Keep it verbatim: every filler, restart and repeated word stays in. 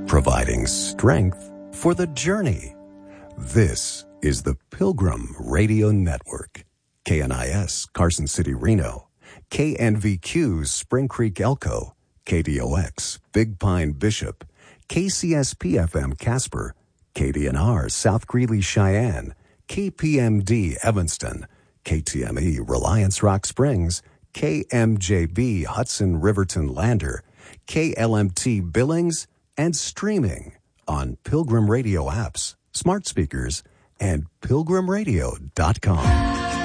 providing strength for the journey. This is the Pilgrim Radio Network. K N I S, Carson City, Reno. K N V Q, Spring Creek, Elko. K D O X, Big Pine, Bishop. K C S P F M, Casper. K D N R, South Greeley, Cheyenne. K P M D, Evanston. K T M E, Reliance Rock Springs. K M J B, Hudson, Riverton, Lander. K L M T, Billings, and streaming on Pilgrim Radio apps, smart speakers, and pilgrim radio dot com.